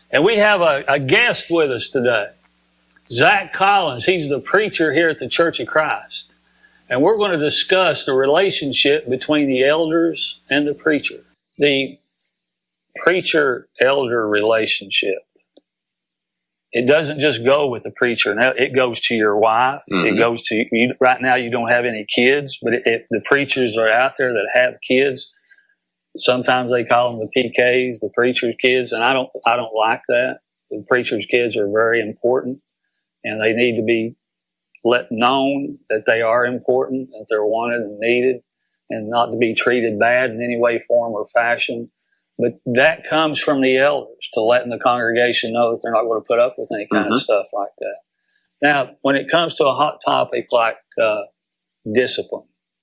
And we have a guest with us today, Zach Collins. He's the preacher here at the Church of Christ. And we're going to discuss the relationship between the elders and the preacher. The preacher-elder relationship. It doesn't just go with the preacher. Now, it goes to your wife. Mm-hmm. It goes to you. Right now, you don't have any kids, but the preachers are out there that have kids. Sometimes they call them the PKs, the preacher's kids, and I don't like that. The preacher's kids are very important, and they need to be let known that they are important, that they're wanted and needed, and not to be treated bad in any way, form, or fashion. But that comes from the elders, to letting the congregation know that they're not going to put up with any kind of stuff like that. Now, when it comes to a hot topic like discipline,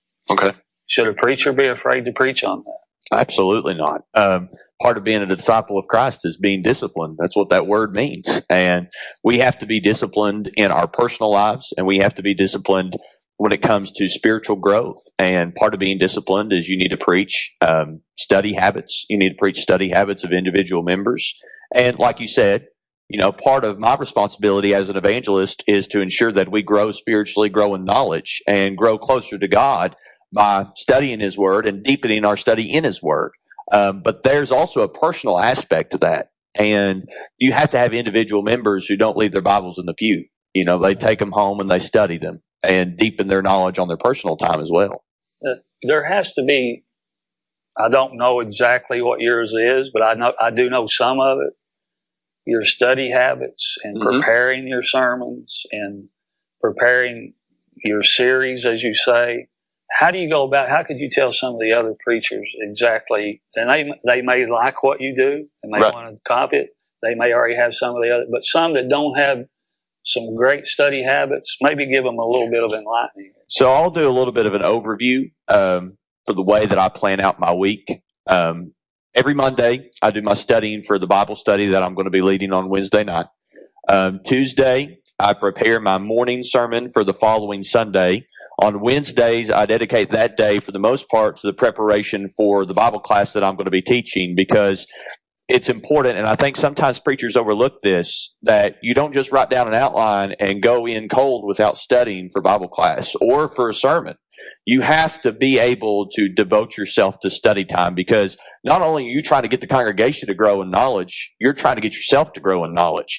should a preacher be afraid to preach on that? Absolutely not. Part of being a disciple of Christ is being disciplined. That's what that word means. And we have to be disciplined in our personal lives, and we have to be disciplined when it comes to spiritual growth. And part of being disciplined is you need to preach study habits. You need to preach study habits of individual members. And like you said, part of my responsibility as an evangelist is to ensure that we grow spiritually, grow in knowledge, and grow closer to God by studying His Word and deepening our study in His Word. But there's also a personal aspect to that. And you have to have individual members who don't leave their Bibles in the pew. They take them home and they study them and deepen their knowledge on their personal time as well. There has to be, I don't know exactly what yours is, but I do know some of it. Your study habits and preparing your sermons and preparing your series, as you say. How do you go about, how could you tell some of the other preachers exactly, and they may like what you do, they may want to copy it, they may already have some of the other, but some that don't have some great study habits, maybe give them a little bit of enlightening. So I'll do a little bit of an overview for the way that I plan out my week. Every Monday, I do my studying for the Bible study that I'm going to be leading on Wednesday night. Tuesday, I prepare my morning sermon for the following Sunday. On Wednesdays, I dedicate that day for the most part to the preparation for the Bible class that I'm going to be teaching, because it's important, and I think sometimes preachers overlook this, that you don't just write down an outline and go in cold without studying for Bible class or for a sermon. You have to be able to devote yourself to study time, because not only are you trying to get the congregation to grow in knowledge, you're trying to get yourself to grow in knowledge.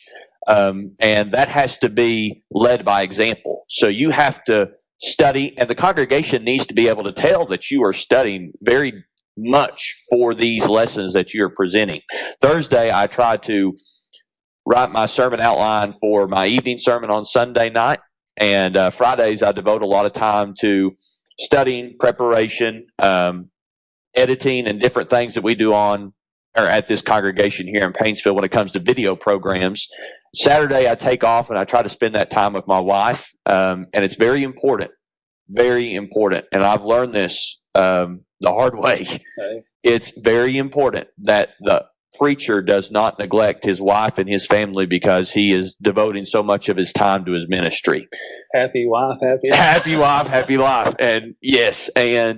And that has to be led by example. So you have to study, and the congregation needs to be able to tell that you are studying very much for these lessons that you're presenting. Thursday, I try to write my sermon outline for my evening sermon on Sunday night. And Fridays, I devote a lot of time to studying, preparation, editing, and different things that we do at this congregation here in Paintsville when it comes to video programs. Saturday, I take off and I try to spend that time with my wife. And it's very important, very important. And I've learned this the hard way. Okay. It's very important that the preacher does not neglect his wife and his family because he is devoting so much of his time to his ministry. Happy wife, happy life. Happy wife, happy life. And yes, and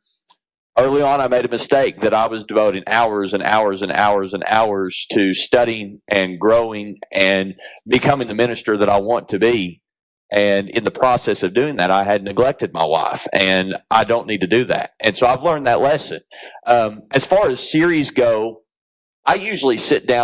early on I made a mistake that I was devoting hours and hours and hours and hours to studying and growing and becoming the minister that I want to be. And in the process of doing that, I had neglected my wife, and I don't need to do that. And so I've learned that lesson. As far as series go, I usually sit down